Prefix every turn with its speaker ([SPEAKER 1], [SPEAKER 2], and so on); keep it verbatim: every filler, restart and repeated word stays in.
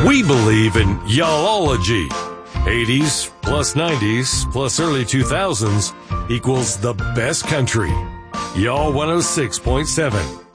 [SPEAKER 1] We believe in y'allology. eighties plus nineties plus early two thousands equals the best country. Y'all one oh six point seven.